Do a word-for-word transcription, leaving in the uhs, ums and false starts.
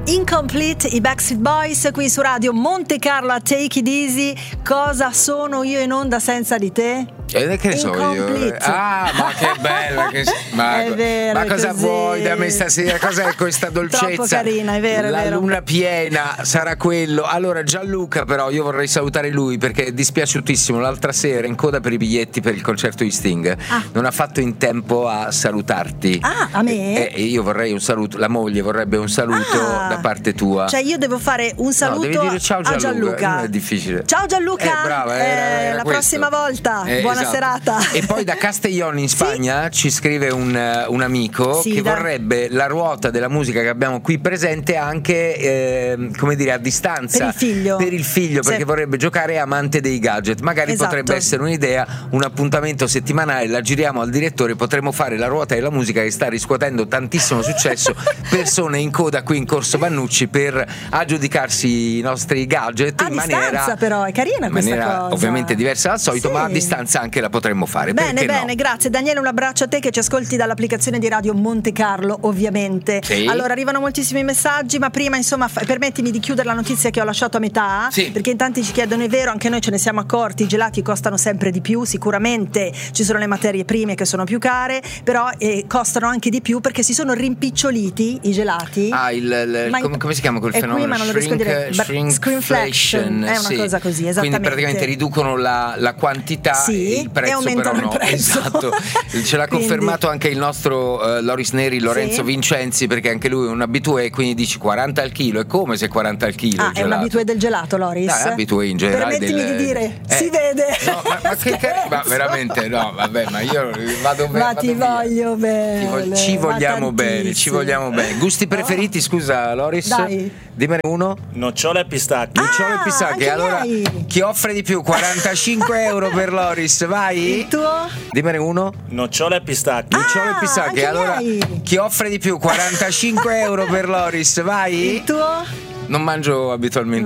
Incomplete, i Backstreet Boys qui su Radio Monte Carlo a Take It Easy. Cosa sono io in onda senza di te? E che ne so io? Ah, ma che bella che ma, è vero, ma cosa così. Vuoi da me stasera? Cos'è questa dolcezza? Troppo carina, è vero, La è vero. luna piena sarà quello. Allora Gianluca, però io vorrei salutare lui perché è dispiaciutissimo. L'altra sera in coda per i biglietti per il concerto di Sting, ah. non ha fatto in tempo a salutarti. Ah, a me? E, e io vorrei un saluto, la moglie vorrebbe un saluto ah. da parte tua. Cioè io devo fare un saluto no, devi dire ciao Gianluca. a Gianluca. Non è difficile. Ciao Gianluca. Eh, brava, era, era eh, la questo. prossima volta. Eh, Buona esatto. serata. E poi da Castellón in Spagna sì? ci scrive un, un amico sì, che da... vorrebbe la ruota della musica che abbiamo qui presente anche eh, come dire a distanza per il figlio, per il figlio perché sì. vorrebbe giocare amante dei gadget. Magari esatto. potrebbe essere un'idea, un appuntamento settimanale, la giriamo al direttore, potremmo fare la ruota della musica che sta riscuotendo tantissimo successo. Persone in coda qui in Corso Vannucci per aggiudicarsi i nostri gadget a in distanza, maniera però è carina in questa maniera cosa ovviamente diversa dal solito, sì. ma a distanza anche la potremmo fare. Bene, bene, no? grazie Daniele, un abbraccio a te che ci ascolti dall'applicazione di Radio Monte Carlo, ovviamente. Sì. Allora arrivano moltissimi messaggi, ma prima insomma f- permettimi di chiudere la notizia che ho lasciato a metà, sì. perché in tanti ci chiedono, è vero, anche noi ce ne siamo accorti, i gelati costano sempre di più, sicuramente ci sono le materie prime che sono più care, però eh, costano anche di più perché si sono rimpiccioliti i gelati. Ah, il, il come, come si chiama quel è fenomeno? Qui, ma non lo riesco a dire. Shrinkflation, è una sì. cosa così, esattamente. Quindi praticamente riducono la, la quantità sì, e il prezzo, e aumentano però no. il prezzo. Esatto. Ce l'ha Quindi... confermato anche il nostro uh, Loris Neri, Lorenzo sì. Vincenzi, perché anche lui è un abitué, quindi dici quaranta al chilo. È come se quaranta al chilo. Ah, è un abitué del gelato, Loris? No, è abitué in generale. Permettimi del... di dire, eh. si vede. No, ma, ma che car- ma veramente no, vabbè, ma io vado bene. Ma ti via. voglio bene. Vo- ci vogliamo bene, ci vogliamo bene. Gusti preferiti, oh. scusa Loris? Dai. Dimmene uno. Nocciola e pistacchi. Ah, Nocciola e pistacchi. Allora, lei. chi offre di più? quarantacinque euro per Loris, vai. Il tuo? Dimmene uno. Nocciola e pistacchi. Ah, Nocciola e pistacchi. Allora, lei. chi offre di più? quarantacinque euro per Loris, vai. Il tuo? Non mangio abitualmente